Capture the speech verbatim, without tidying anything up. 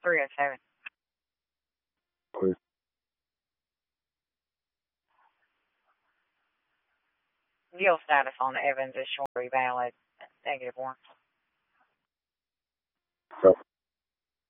three oh seven. Please. Deal status on Evans is short valid. Negative one. Copy.